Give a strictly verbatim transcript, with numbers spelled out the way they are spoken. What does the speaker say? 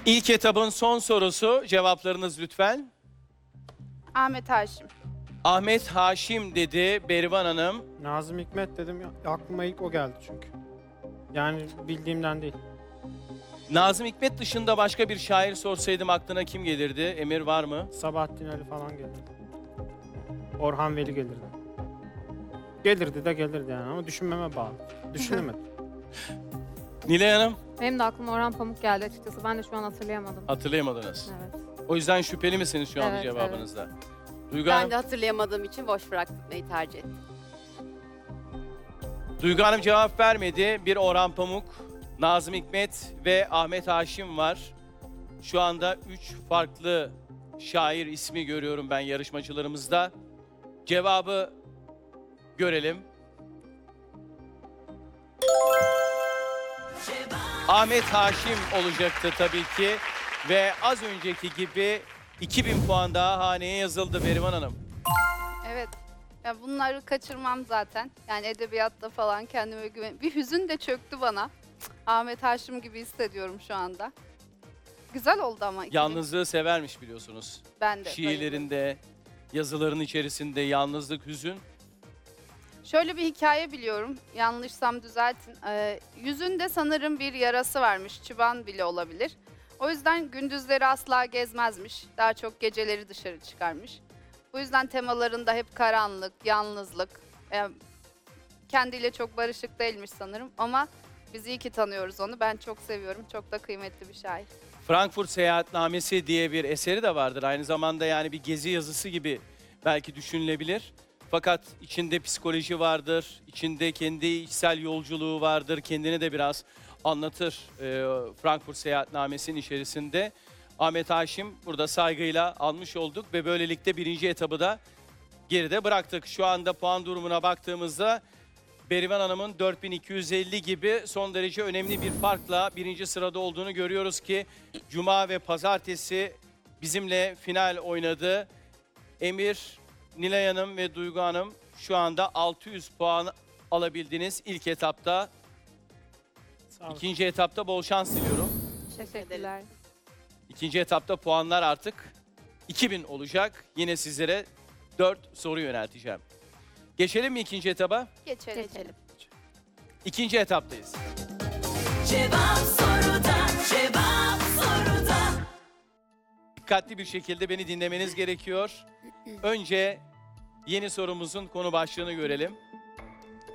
İlk etabın son sorusu. Cevaplarınız lütfen. Ahmet Haşim. Ahmet Haşim dedi Berivan Hanım. Nazım Hikmet dedim ya, aklıma ilk o geldi çünkü. Yani bildiğimden değil. Nazım Hikmet dışında başka bir şair sorsaydım aklına kim gelirdi? Emir var mı? Sabahattin Ali falan gelirdi. Orhan Veli gelirdi. Gelirdi de gelirdi yani ama düşünmeme bağlı. Düşünemedim. Nilay Hanım Benim de aklıma Orhan Pamuk geldi açıkçası. Ben de şu an hatırlayamadım. hatırlayamadınız. Evet. O yüzden şüpheli misiniz şu anda Evet, cevabınızda? Duygu Ben Hanım, de hatırlayamadığım için boş bırakmayı tercih ettim. Duygu Hanım cevap vermedi. Bir Orhan Pamuk, Nazım Hikmet ve Ahmet Haşim var. Şu anda üç farklı şair ismi görüyorum ben yarışmacılarımızda. Cevabı görelim. Ahmet Haşim olacaktı tabii ki. Ve az önceki gibi iki bin puan daha haneye yazıldı Berivan Hanım. Evet. Ya bunları kaçırmam zaten. Yani edebiyatta falan kendime güven. Bir hüzün de çöktü bana. Cık, Ahmet Haşim gibi hissediyorum şu anda. Güzel oldu ama. iki bin. Yalnızlığı severmiş biliyorsunuz. Ben de. bayıldım. Şiirlerinde, yazıların içerisinde yalnızlık, hüzün. Şöyle bir hikaye biliyorum. Yanlışsam düzeltin. Ee, yüzünde sanırım bir yarası varmış. Çıban bile olabilir. O yüzden gündüzleri asla gezmezmiş. Daha çok geceleri dışarı çıkarmış. Bu yüzden temalarında hep karanlık, yalnızlık. Ee, kendiyle çok barışık değilmiş sanırım. Ama biz iyi ki tanıyoruz onu. Ben çok seviyorum. Çok da kıymetli bir şair. Frankfurt Seyahatnamesi diye bir eseri de vardır. Aynı zamanda yani bir gezi yazısı gibi belki düşünülebilir. Fakat içinde psikoloji vardır, içinde kendi içsel yolculuğu vardır. Kendini de biraz anlatır e, Frankfurt Seyahatnamesi'nin içerisinde. Ahmet Haşim burada saygıyla almış olduk ve böylelikle birinci etabı da geride bıraktık. Şu anda puan durumuna baktığımızda Berivan Hanım'ın dört bin iki yüz elli gibi son derece önemli bir farkla birinci sırada olduğunu görüyoruz ki Cuma ve Pazartesi bizimle final oynadı. Emir, Nilay Hanım ve Duygu Hanım şu anda altı yüz puan alabildiniz ilk etapta. Sağ olun. İkinci etapta bol şans diliyorum. Teşekkürler. İkinci etapta puanlar artık iki bin olacak. Yine sizlere dört soru yönelteceğim. Geçelim mi ikinci etaba? Geçelim. Geçelim. İkinci etaptayız. Cevap soruda, cevap soruda. Dikkatli bir şekilde beni dinlemeniz gerekiyor. Önce yeni sorumuzun konu başlığını görelim.